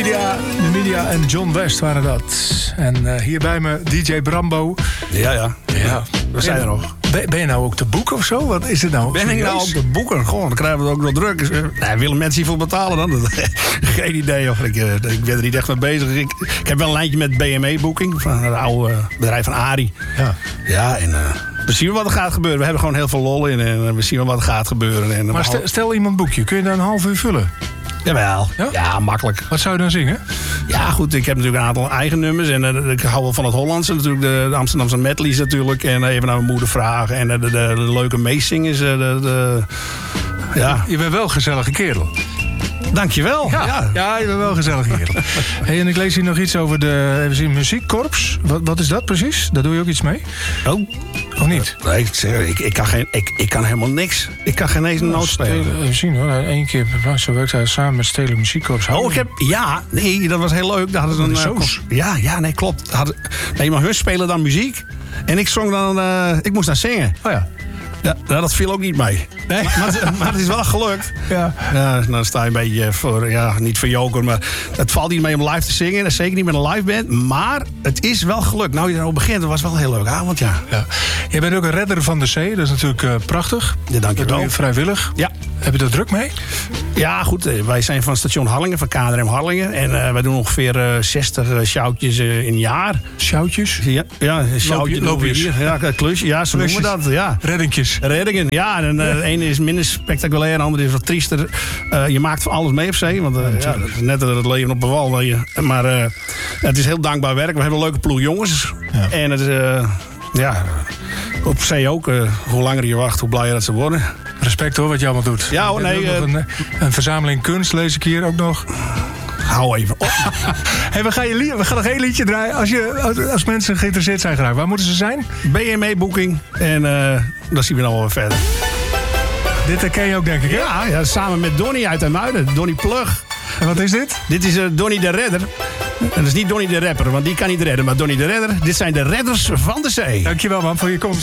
Numidia en John West waren dat. En hier bij me DJ Brambo. Ja. We zijn er nog. Ben je nou ook te boeken of zo? Wat is het nou? Ben ik nou ook te boeken? Gewoon, dan krijgen we het ook nog druk. Willen mensen hiervoor betalen dan? Geen idee. Of ik ben er niet echt mee bezig. Ik heb wel een lijntje met BME Booking. Van het oude bedrijf van Arie. Ja, en we zien wel wat er gaat gebeuren. We hebben gewoon heel veel lol in. En we zien wel wat er gaat gebeuren. En maar stel iemand boekje. Kun je daar een half uur vullen? Jawel. Ja, makkelijk. Wat zou je dan zingen? Ja, goed. Ik heb natuurlijk een aantal eigen nummers. En ik hou wel van het Hollandse. Natuurlijk de Amsterdamse medleys natuurlijk. En even naar mijn moeder vragen. En de leuke meezingers. Ja. Je bent wel een gezellige kerel. Dankjewel. Ja, je bent wel een gezellige kerel. Hey, en ik lees hier nog iets over de even zien, muziekkorps. Wat is dat precies? Daar doe je ook iets mee? Oh. Of niet? Nee, ik kan helemaal niks. Ik kan geen eens een noot spelen. Even zien hoor. 1 keer per maand. Zo werkt hij samen met Stelen Muziekkorps. Dat was heel leuk. Daar hadden ze een klopt. Maar hun spelen dan muziek. En ik zong dan... ik moest dan zingen. Oh ja. Ja, dat viel ook niet mee. Nee. Maar het is wel gelukt. Ja, dan sta je een beetje voor, niet voor joker, maar het valt niet mee om live te zingen. Zeker niet met een live band. Maar het is wel gelukt. Nou, je erover begint, dat was wel een heel leuk avond, ja. Jij bent ook een redder van de zee. Dat is natuurlijk prachtig. Ja, dank je wel. Dat doe je vrijwillig. Ja. Heb je daar druk mee? Ja, goed. Wij zijn van station Harlingen, van KNRM Harlingen. En wij doen ongeveer 60 sjouwtjes in een jaar. Sjouwtjes? Ja, sjouwtjes. Loopjes. Ja, klusje. Ja, zo noemen we dat. Ja. Reddingen, ja. En de ene is minder spectaculair, de andere is wat triester. Je maakt van alles mee op zee. Want dat is net het leven op de wal. Maar het is heel dankbaar werk. We hebben een leuke ploeg jongens. Ja. En het is, op zee ook. Hoe langer je wacht, hoe blijer dat ze worden. Respect hoor, wat je allemaal doet. Ja hoor, nee. Een verzameling kunst lees ik hier ook nog. Hou even op. Hey, we gaan nog één liedje draaien. Als mensen geïnteresseerd zijn geraakt, waar moeten ze zijn? BME Booking. En dan zien we dan wel weer verder. Dit herken je ook, denk ik, hè? Ja, samen met Donnie uit IJmuiden. Donnie Plug. En wat is dit? Dit is Donnie de Redder. En dat is niet Donnie de Rapper, want die kan niet redden. Maar Donnie de Redder, dit zijn de redders van de zee. Dankjewel, man, voor je komst.